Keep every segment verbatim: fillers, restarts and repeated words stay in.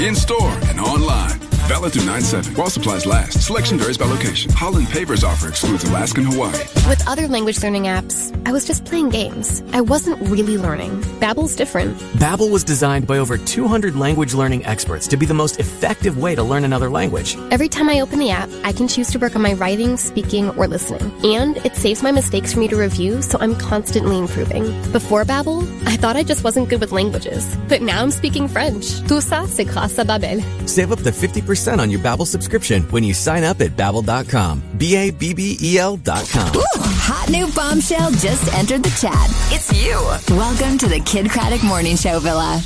In-store and online. Valid through nine seven. While supplies last. Selection varies by location. Holland Pavers offer excludes Alaska and Hawaii. With other language learning apps, I was just playing games. I wasn't really learning. Babbel's different. Babbel was designed by over two hundred language learning experts to be the most effective way to learn another language. Every time I open the app, I can choose to work on my writing, speaking, or listening. And it saves my mistakes for me to review, so I'm constantly improving. Before Babbel, I thought I just wasn't good with languages. But now I'm speaking French. Tout ça, c'est grâce à Babbel. Save up to fifty percent on your Babbel subscription when you sign up at Babbel dot com. B A B B E L dot com. Ooh, hot new bombshell just entered the chat. It's you. Welcome to the Kid Craddock Morning Show Villa.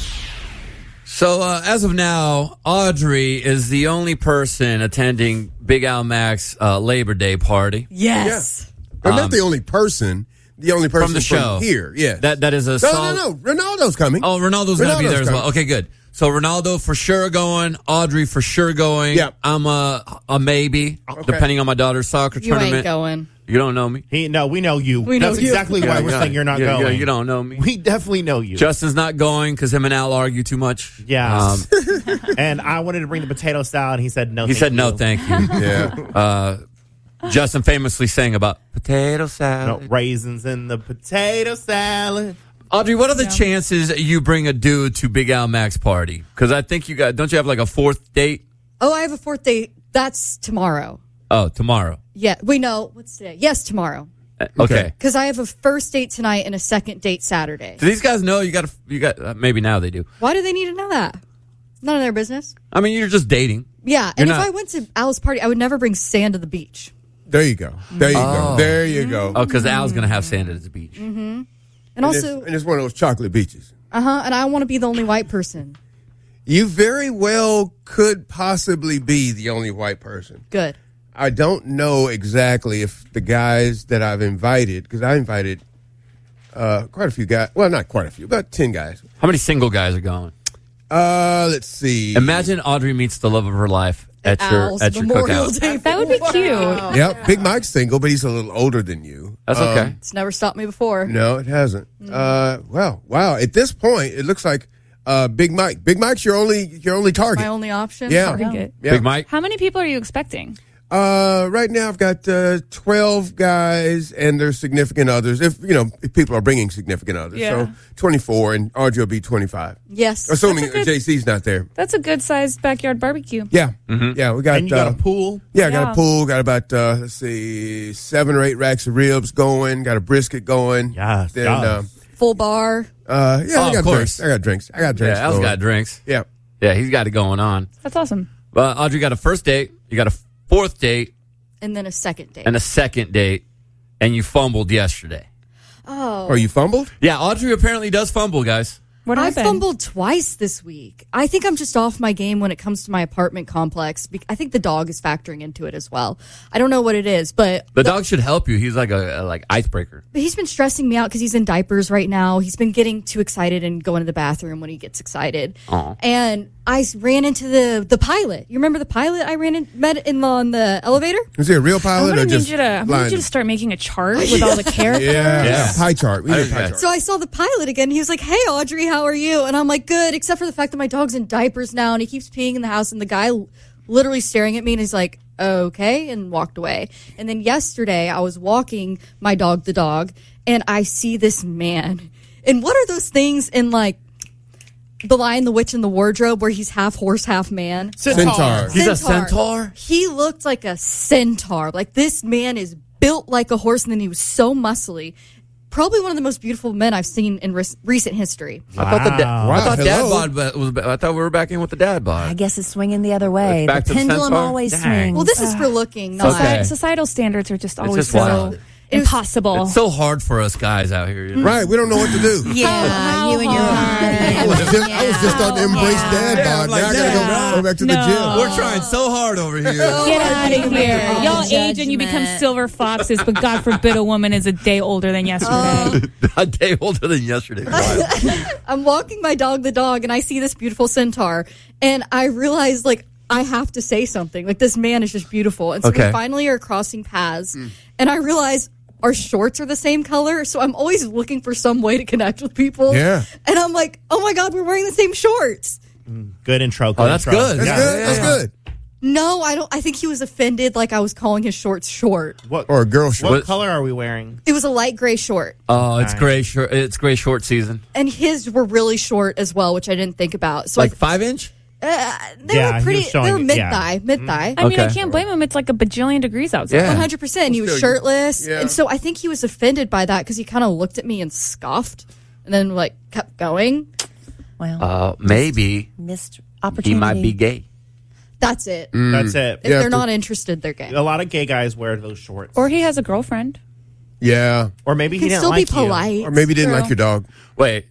So, uh, as of now, Audrey is the only person attending Big Al Mac's uh, Labor Day party. Yes. Yeah. But um, not the only person. The only person from the show from here. Yeah. That, that is a No, solid... no, no. Ronaldo's coming. Oh, Ronaldo's, Ronaldo's going to be there as coming. well. Okay, good. So Ronaldo for sure going, Audrey for sure going. Yeah. I'm a, a maybe, okay. depending on my daughter's soccer you tournament. You ain't going. You don't know me. He, no, we know you. We know That's you. exactly why yeah, we're yeah. saying you're not yeah, going. Yeah, you don't know me. We definitely know you. Justin's not going because him and Al argue too much. Yeah. Um, and I wanted to bring the potato salad. He said no. he thank said you. no, thank you. Yeah. Uh, Justin famously sang about potato salad. No, raisins in the potato salad. Audrey, what are the chances you bring a dude to Big Al Mac's party? Because I think you got, don't you have like a fourth date? Oh, I have a fourth date. That's tomorrow. Oh, tomorrow. Yeah. Wait, no. What's today? Yes, tomorrow. Uh, okay. Because I have a first date tonight and a second date Saturday. Do these guys know you got? You got? Uh, maybe now they do. Why do they need to know that? None of their business. I mean, you're just dating. Yeah, You're and not- if I went to Al's party, I would never bring sand to the beach. There you go. There you Oh. go. There you go. Oh, because Al's going to have sand at the beach. Mm-hmm. And, And also, it's, and it's one of those chocolate beaches. uh huh. And I want to be the only white person. You very well could possibly be the only white person. Good. I don't know exactly if the guys that I've invited, because I invited uh, quite a few guys. Well, not quite a few, about ten guys. How many single guys are going? Uh, let's see. Imagine Audrey meets the love of her life at At your Al's at your Memorial cookout. Day. That would be cute. Yep, Big Mike's single, but he's a little older than you. That's Um, okay. It's never stopped me before. No, it hasn't. Uh, well, wow. At this point, it looks like uh, Big Mike. Big Mike's your only your only target. My only option. Yeah. Target. Yeah. Big Mike. How many people are you expecting? Uh, right now I've got uh, twelve guys and their significant others. If you know, if people are bringing significant others, Yeah. so twenty-four, and Audrey will be twenty-five. Yes. Assuming That's a good- J C's not there. That's a good sized backyard barbecue. Yeah, Mm-hmm. yeah. We got. And you got uh, a pool. Yeah, I got Yeah. a pool. Got about uh, let's see, seven or eight racks of ribs going. Got a brisket going. Yes, Then, yes. uh, Full bar. uh, yeah, Oh, I of got course. drinks. I got drinks. I got drinks. Yeah, Al's going. got drinks. Yeah. Yeah, he's got it going on. That's awesome. But Audrey got a first date. You got a fourth date And then a second date. and a second date, and you fumbled yesterday. oh. Oh, you fumbled? Yeah, Audrey apparently does fumble, guys. What I happened? fumbled twice this week. I think I'm just off my game when it comes to my apartment complex. Be- I think the dog is factoring into it as well. I don't know what it is, but The dog should help you. He's like a, a like icebreaker. But he's been stressing me out because he's in diapers right now. He's been getting too excited and going to the bathroom when he gets excited. Aw. And I s- ran into the the pilot. You remember the pilot I ran in, met in the, on the elevator? Is he a real I'm pilot gonna or need just you to. I'm gonna blind? need you to start making a chart with all the characters. Yeah, Yeah. pie chart. We need a I- pie yeah. chart. So I saw the pilot again. He was like, "Hey, Audrey, how are you?" And I'm like, "Good," except for the fact that my dog's in diapers now, and he keeps peeing in the house. And the guy l- literally staring at me, and he's like, "Okay," and walked away. And then yesterday, I was walking my dog, the dog, and I see this man. And what are those things in like The Lion, the Witch, and the Wardrobe, where he's half horse, half man? Centaur. He's a centaur? He looked like a centaur. Like, this man is built like a horse, and then he was so muscly. Probably one of the most beautiful men I've seen in res- recent history. I thought the da- Wow, I thought dad hello. bod ba- was. ba- I thought we were back in with the dad bod. I guess it's swinging the other way. It's back the to the pendulum centaur? always Dang. swings. Well, this is for looking, not... Okay. Societal standards are just always just so wild. impossible. It's so hard for us guys out here. You know? Right, we don't know what to do. Yeah, you and your I was just, I was just starting to embrace dad Yeah, bod. I'm like, now I gotta yeah. go, go back to the No. gym. We're trying so hard over here. Get out of here. Y'all age and you become Judgment. silver foxes, but God forbid a woman is a day older than yesterday. A day older than yesterday. I'm walking my dog, the dog, and I see this beautiful centaur, and I realize, like, I have to say something. Like, this man is just beautiful. And so Okay. we finally are crossing paths, and I realize our shorts are the same color, so I'm always looking for some way to connect with people. Yeah. And I'm like, oh my God, we're wearing the same shorts. Good intro. Good Oh, that's intro. good. That's Yeah. good. That's yeah. good. No, I don't. I think he was offended, like I was calling his shorts short. What, Or a girl short. what color are we wearing? It was a light gray short, Oh, it's Nice. gray short. It's gray short season. and his were really short as well, which I didn't think about. So Like I, five inch. uh, they Yeah, were he pretty. was showing They were it, mid yeah. thigh, mid thigh. I mean, I Okay. can't blame him. It's like a bajillion degrees outside. Yeah. One hundred percent. He was Still, shirtless, yeah. and so I think he was offended by that because he kind of looked at me and scoffed, and then like kept going. Well, Uh, maybe missed he opportunity. might be gay. That's it. That's it. If Yeah, they're but- not interested, they're gay. A lot of gay guys wear those shorts. Or he has a girlfriend. Yeah. Or maybe You he can didn't still like be polite, Or maybe didn't girl. like your dog. Wait.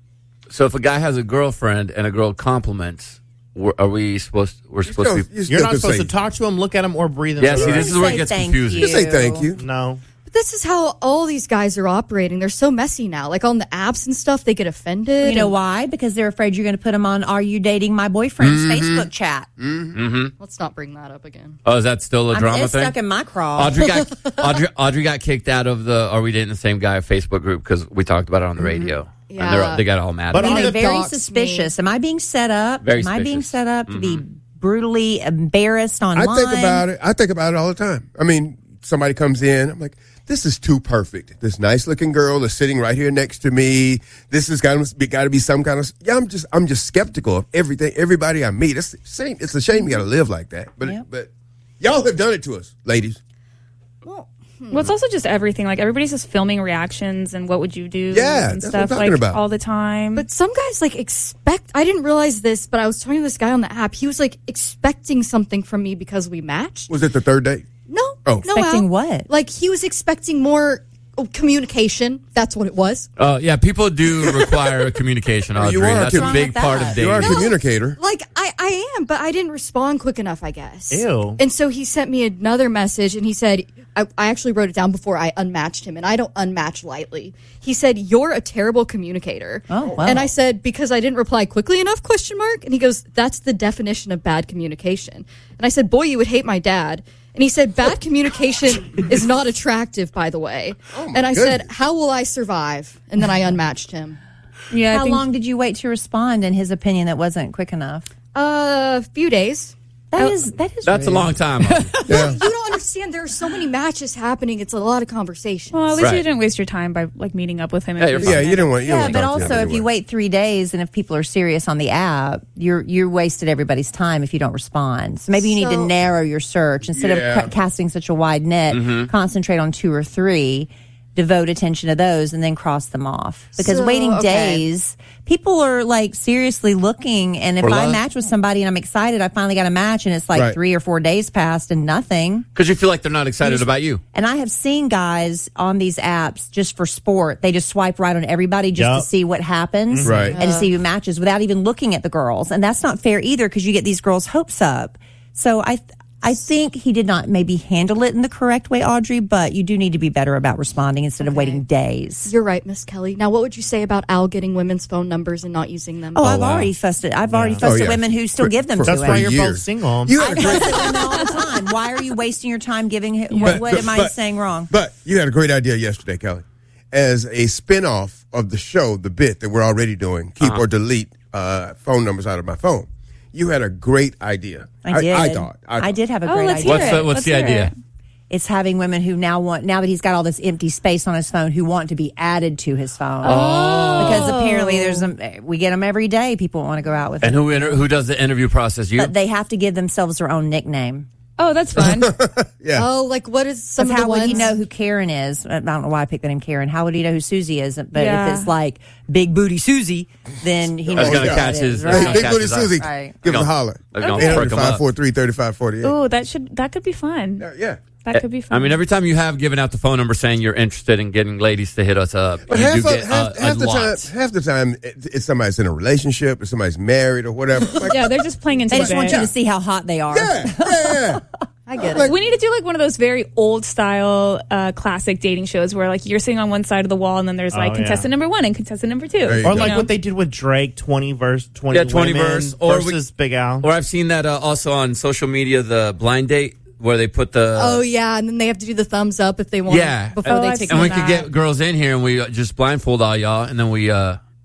So if a guy has a girlfriend and a girl compliments, we're, are we supposed? We're supposed Still- to be. you you. still You're not could supposed say- to talk to him, look at him, or breathe. Yeah. into See, him. this is where it Say gets thank confusing. you. Just say thank you. No. But this is how all these guys are operating. They're so messy now. Like on the apps and stuff, they get offended. You know and- why? Because they're afraid you're going to put them on Are You Dating My Boyfriend's Mm-hmm. Facebook chat. Let's not bring that up again. Oh, is that still a I mean, drama it's thing? stuck in my craw. Audrey got Audrey, Audrey got kicked out of the Are We Dating the Same Guy Facebook group because we talked about it on the radio. And they're, Yeah. they got all mad. But about on it. They're the- very Dox me. suspicious. Am I being set up? Very Am I being suspicious. set up to be brutally embarrassed I online? think about it. I think about it all the time. I mean, somebody comes in, I'm like, this is too perfect. This nice looking girl is sitting right here next to me. This has got to be, got to be some kind of. Yeah, I'm just I'm just skeptical of everything. Everybody I meet. It's a shame. It's a shame you got to live like that. But Yep. but y'all have done it to us, ladies. Well, Well, it's also just everything. Like everybody's just filming reactions and what would you do Yeah, and that's what I'm stuff talking like about. all the time. but some guys like expect. I didn't realize this, but I was talking to this guy on the app. He was like expecting something from me because we matched. Was it the third date? No, Oh. no, Expecting Al. what? Like he was expecting more oh, communication. That's what it was. Oh, yeah, people do require communication, Audrey. You are That's a commu- big part of You dating. You are a No. communicator. Like I, I am, but I didn't respond quick enough, I guess. Ew. And so he sent me another message, and he said, I, I actually wrote it down before I unmatched him, and I don't unmatch lightly. He said, "You're a terrible communicator." Oh, wow. And I said, "Because I didn't reply quickly enough?" Question mark. And he goes, "That's the definition of bad communication." And I said, "Boy, you would hate my dad." And he said, "Bad communication is not attractive, by the way." Oh, and I said, goodness. "How will I survive?" And then I unmatched him. yeah, I How think- long did you wait to respond? In his opinion, that wasn't quick enough. A few days. That is that is That's a rude. long time. Audrey. Yeah. You don't understand. There are so many matches happening. It's a lot of conversation. Well, at least Right. you didn't waste your time by like meeting up with him. Yeah, you're and fine. Yeah, you didn't want. You Yeah, don't but talk to also him if you anyway. wait three days and if people are serious on the app, you're you're wasted everybody's time if you don't respond. So maybe you need to So- narrow your search instead Yeah. of ca- casting such a wide net. Concentrate on two or three, devote attention to those, and then cross them off. Because So, waiting okay. days, people are like seriously looking. And if For I love. match with somebody and I'm excited, I finally got a match, and it's like Right. three or four days passed and nothing. Because you feel like they're not excited about you. And I have seen guys on these apps just for sport. They just swipe right on everybody just Yup. to see what happens Right. and to see who matches without even looking at the girls. And that's not fair either because you get these girls' hopes up. So I I think he did not maybe handle it in the correct way, Audrey, but you do need to be better about responding instead of waiting days. You're right, Miss Kelly. Now, what would you say about Al getting women's phone numbers and not using them? Oh, I've wow. already fussed it. I've already fussed Oh, yeah. at women who still For- give them for- to That's him. why you're years. both single. You had a I great. fuss at women all the time. Why are you wasting your time giving him? What, But- what but- am I but- saying wrong? But you had a great idea yesterday, Kelly. As a spin-off of the show, the bit that we're already doing, keep Uh-huh. or delete uh, phone numbers out of my phone. You had a great idea. I did. I, thought. I, I thought. did have a Oh, great let's idea. hear What's it. the, what's Let's the hear idea? it. It's having women who now want, now that he's got all this empty space on his phone, who want to be added to his phone. Oh. Because apparently there's a, we get them every day. People want to go out with And him. who inter- who does the interview process? You? But they have to give themselves their own nickname. Oh, that's fun. Yeah. Oh, like what is some Because of the how would ones? he know who Karen is? I don't know why I picked the name Karen. How would he know who Susie is? But Yeah. if it's like Big Booty Susie, then he knows That's gonna who catch that his- is, that's Hey, right? Big catch Booty his eye. Susie, Right. give him a Gonna- holler. they're gonna eight prick hundred, 'em up. five four three, thirty-five forty-eight. Oh, that should that could be fun. Yeah, yeah. That could be fun. I mean, every time you have given out the phone number saying you're interested in getting ladies to hit us up, But you half, do of, get half, uh, half a the lot. time, half the time, it- it's somebody's in a relationship, or somebody's married, or whatever. Like, yeah, they're just playing into They the just want bit. you to see how hot they are. yeah, yeah, yeah. I get Like- it. We need to do like one of those very old style uh, classic dating shows where like you're sitting on one side of the wall and then there's like Oh, contestant yeah. number one and contestant number two. There you Or go. like know? what they did with Drake, twenty verse, twenty, Yeah, twenty women verse, or we- versus Big Al. Or I've seen that uh, also on social media, the blind date where they put the Oh yeah, and then they have to do the thumbs up if they want. Yeah. before Oh, they I've take and them we that. could get girls in here and we uh, just blindfold all y'all, and then we uh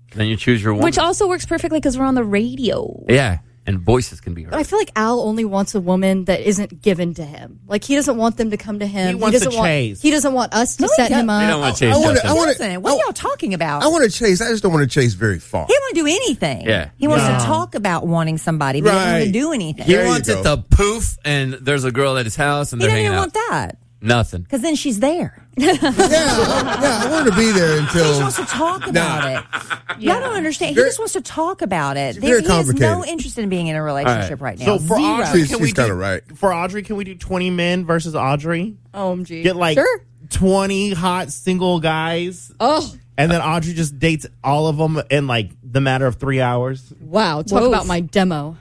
Then you choose your woman. Which also works perfectly because we're on the radio. Yeah, and voices can be heard. I feel like Al only wants a woman that isn't given to him. Like he doesn't want them to come to him. He wants doesn't to want. chase. He doesn't want us to No, he set him doesn't. up. You don't want to chase I wanna- Justin. I wanna- Listen, what are y'all talking about? I want to chase. I just don't want to chase very far. He don't want to do anything. Yeah. He wants No. to talk about wanting somebody, but he doesn't want to Right. do anything. He There you wants it go. to poof, and there's a girl at his house, and He they're doesn't hanging even out. want that Nothing. because then she's there. yeah, yeah. I wanted to be there He until. just wants to talk about it. Y'all don't understand. Very- he just wants to talk about it. It's There, very he has no complicated. interest in being in a relationship right, now. So for Zero. Audrey, She's- can we she's kinda do, right. For Audrey, can we do twenty men versus Audrey? O M G. Get like sure. twenty hot single guys, Oh and then Audrey just dates all of them in like the matter of three hours, wow! Talk Whoa. about my demo.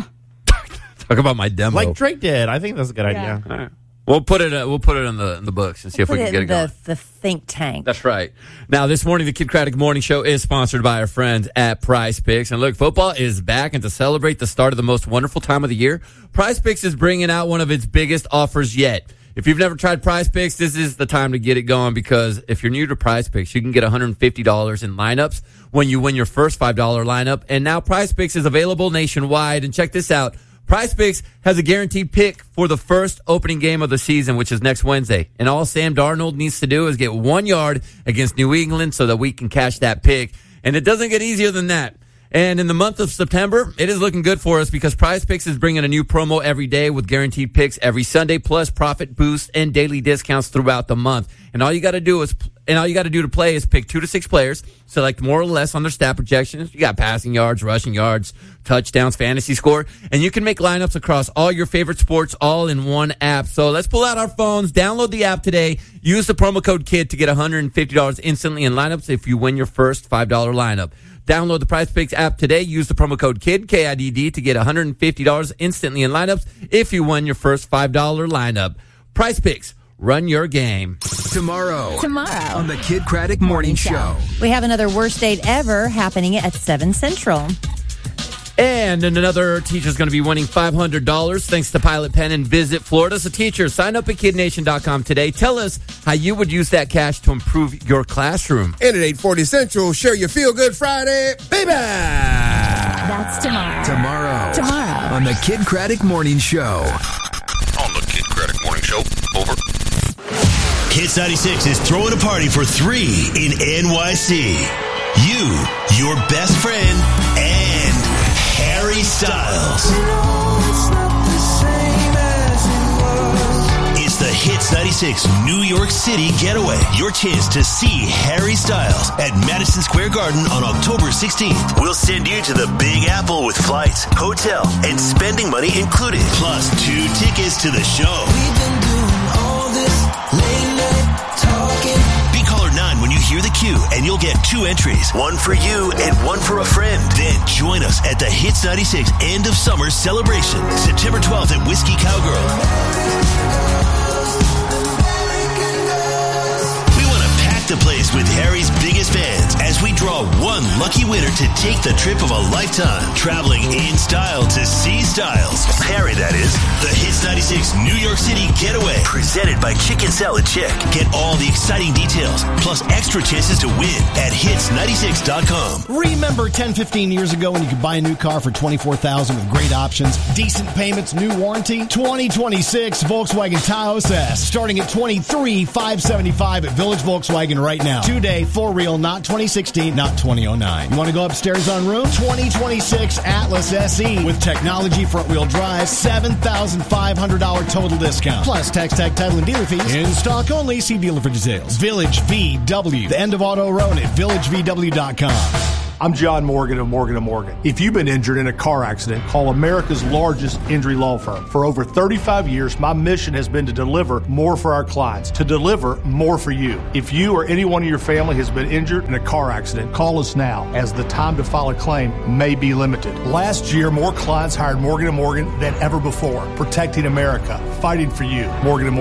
Talk about my demo. like Drake did. I think that's a good Yeah. idea. All right. We'll put it. Uh, we'll put it in the in the books and see if Put we it can get in it going. the, the think tank. That's right. Now, this morning, the Kid Craddock Morning Show is sponsored by our friends at Prize Picks. And look, football is back, and to celebrate the start of the most wonderful time of the year, Prize Picks is bringing out one of its biggest offers yet. If you've never tried Prize Picks, this is the time to get it going, because if you're new to Prize Picks, you can get one hundred fifty dollars in lineups when you win your first five dollar lineup. And now Prize Picks is available nationwide. And check this out. Prize Picks has a guaranteed pick for the first opening game of the season, which is next Wednesday. And all Sam Darnold needs to do is get one yard against New England so that we can cash that pick. And it doesn't get easier than that. And in the month of September, it is looking good for us because Prize Picks is bringing a new promo every day with guaranteed picks every Sunday, plus profit boosts and daily discounts throughout the month. And all you got to do is, and all you got to do to play is pick two to six players, select more or less on their stat projections. You got passing yards, rushing yards, touchdowns, fantasy score, and you can make lineups across all your favorite sports all in one app. So let's pull out our phones, download the app today, use the promo code KID to get one hundred fifty dollars instantly in lineups if you win your first five dollar lineup. Download the Prize Picks app today. Use the promo code KID, K I D D, to get one hundred fifty dollars instantly in lineups if you win your first five dollar lineup. Prize Picks, run your game. Tomorrow. Tomorrow. On the Kid Craddock Morning Show. We have another worst date ever happening at seven Central. And another teacher's going to be winning five hundred dollars thanks to Pilot Pen and Visit Florida. So teacher, sign up at kid nation dot com today. Tell us how you would use that cash to improve your classroom. And at eight forty Central, share your Feel Good Friday, baby! That's tomorrow. Tomorrow. Tomorrow. On the Kid Craddock Morning Show. On the Kid Craddock Morning Show. Over. Hits ninety-six is throwing a party for three in N Y C. You, your best friend, and Harry Styles. It's the Hits ninety-six New York City Getaway. Your chance to see Harry Styles at Madison Square Garden on October sixteenth. We'll send you to the Big Apple with flights, hotel, and spending money included. Plus two tickets to the show. We've been doing all this late night talking. Be caller nine when you hear the cue, and you'll get two entries. One for you and one for a friend. Then join us at the Hits ninety-six End of Summer Celebration, September twelfth at Whiskey Cowgirl. The place with Harry's biggest fans as we draw one lucky winner to take the trip of a lifetime, traveling in style to see Styles. Harry, that is. The Hits ninety-six New York City Getaway, presented by Chicken Salad Chick. Get all the exciting details, plus extra chances to win at hits ninety-six dot com. Remember ten, fifteen years ago when you could buy a new car for twenty-four thousand dollars with great options, decent payments, new warranty? twenty twenty-six Volkswagen Taos S, starting at twenty-three thousand five hundred seventy-five dollars at Village Volkswagen right now. Two-day, for-real, not twenty sixteen, not twenty oh nine. You want to go upstairs on room? twenty twenty-six Atlas S E with technology, front-wheel drive, seven thousand five hundred dollars total discount. Plus tax, tag, title, and dealer fees. In stock only. See dealer for details. Village V W. The end of Auto Road at village v w dot com. I'm John Morgan of Morgan and Morgan. If you've been injured in a car accident, call America's largest injury law firm. For over thirty-five years, my mission has been to deliver more for our clients, to deliver more for you. If you or anyone in your family has been injured in a car accident, call us now, as the time to file a claim may be limited. Last year, more clients hired Morgan and Morgan than ever before, protecting America, fighting for you. Morgan and Morgan.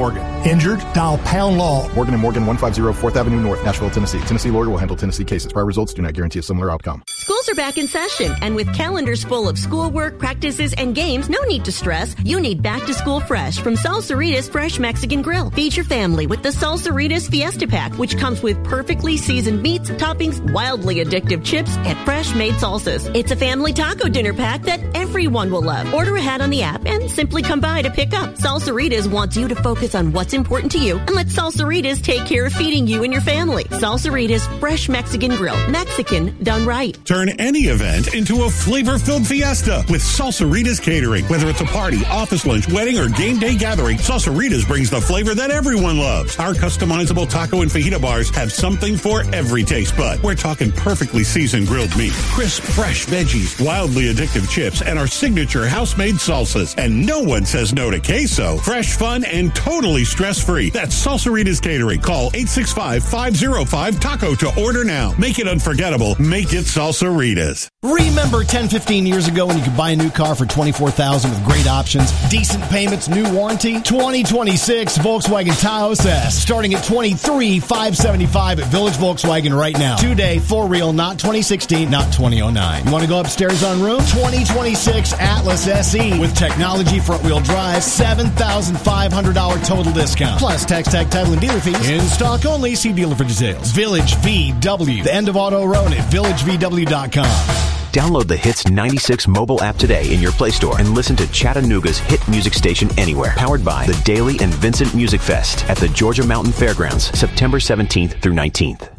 Injured? Dial Pound Law. Morgan and Morgan, one fifty Fourth Avenue North, Nashville, Tennessee. Tennessee lawyer will handle Tennessee cases. Prior results do not guarantee a similar outcome. Schools are back in session, and with calendars full of schoolwork, practices, and games, no need to stress. You need Back to School Fresh from Salsaritas Fresh Mexican Grill. Feed your family with the Salsaritas Fiesta Pack, which comes with perfectly seasoned meats, toppings, wildly addictive chips, and fresh-made salsas. It's a family taco dinner pack that everyone will love. Order ahead on the app and simply come by to pick up. Salsaritas wants you to focus on what's important to you and let Salsaritas take care of feeding you and your family. Salsaritas Fresh Mexican Grill. Mexican done right. Turn any event into a flavor-filled fiesta with Salsaritas Catering. Whether it's a party, office lunch, wedding, or game day gathering, Salsaritas brings the flavor that everyone loves. Our customizable taco and fajita bars have something for every taste bud. We're talking perfectly seasoned grilled meat, crisp, fresh veggies, wildly addictive chips, and our signature house-made salsas. And no one says no to queso. Fresh, fun, and totally stress-free. That's Salsaritas Catering. Call eight six five, five oh five, TACO to order now. Make it unforgettable. Make it Salsaritas. Remember ten, fifteen years ago when you could buy a new car for twenty-four thousand dollars with great options, decent payments, new warranty? twenty twenty-six Volkswagen Taos S, starting at twenty-three thousand five hundred seventy-five dollars at Village Volkswagen right now. Two-day, for real, not twenty sixteen, not twenty oh nine. You want to go upstairs on room? twenty twenty-six Atlas S E with technology front-wheel drive, seven thousand five hundred dollars total discount. Plus tax, tag, title, and dealer fees. In stock only. See dealer for details. Village V W. The end of Auto Road at village v w dot com. Download the Hits ninety-six mobile app today in your Play Store and listen to Chattanooga's hit music station anywhere. Powered by the Daily and Vincent Music Fest at the Georgia Mountain Fairgrounds, September seventeenth through nineteenth.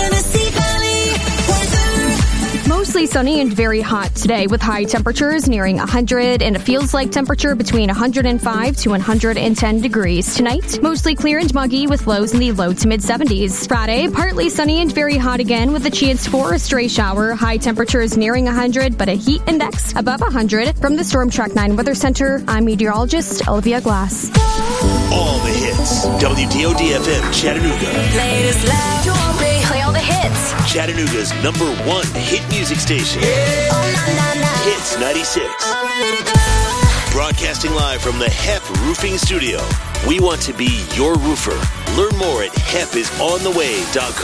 Mostly sunny and very hot today with high temperatures nearing one hundred and a feels like temperature between one hundred five to one hundred ten degrees. Tonight, mostly clear and muggy with lows in the low to mid seventies. Friday, partly sunny and very hot again with a chance for a stray shower. High temperatures nearing one hundred, but a heat index above one hundred. From the Storm Track nine Weather Center, I'm meteorologist Olivia Glass. All the hits. W D O D F M Chattanooga. Latest loud, play all the hits. Chattanooga's number one hit music station. Yeah. Oh, nah, nah, nah. Hits ninety-six. Broadcasting live from the H E P Roofing Studio. We want to be your roofer. Learn more at hep is on the way dot com.